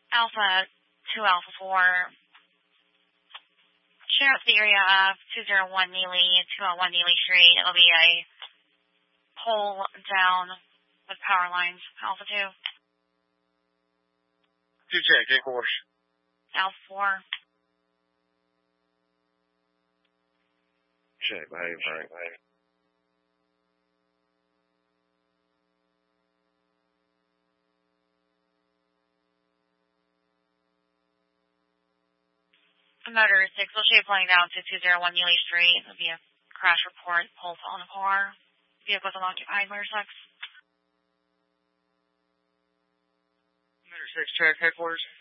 Alpha 2 Alpha 4. Share up the area of 201 Neely, 201 Neely Street. It'll be a pole down with power lines. Alpha 2. 2 check, take course. Alpha 4. Check, behave, Frank. Motor 6 will show you pulling down to 201 Neely Street. It'll be a crash report, pole on the car. Vehicle's unoccupied, Motor 6. Motor 6, check, headquarters.